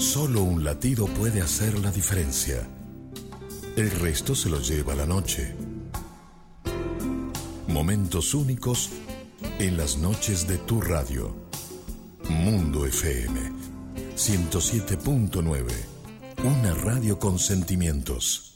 Solo un latido puede hacer la diferencia. El resto se lo lleva la noche. Momentos únicos en las noches de tu radio. Mundo FM 107.9. Una radio con sentimientos.